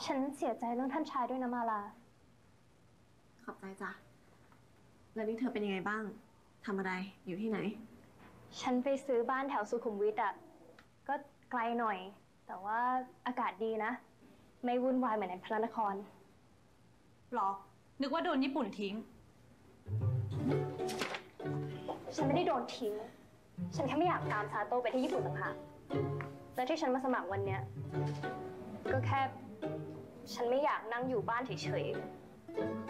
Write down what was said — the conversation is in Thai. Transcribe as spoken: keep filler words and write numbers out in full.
ฉันเสียใจเรื่องท่านชายด้วยนะมาลาขอบใจจ้ะแล้วนี่เธอเป็นยังไงบ้างทำอะไรอยู่ที่ไหนฉันไปซื้อบ้านแถวสุขุมวิทอ่ะก็ไกลหน่อยแต่ว่าอากาศดีนะไม่วุ่นวายเหมือนในพระนครหรอนึกว่าโดนญี่ปุ่นทิ้งฉันไม่ได้โดนทิ้งฉันแค่ไม่อยากตามซาโต้ไปที่ญี่ปุ่นต่างหากและที่ฉันมาสมัครวันเนี้ยก็แค่ฉันไม่อยากนั่งอยู่บ้านเฉยๆ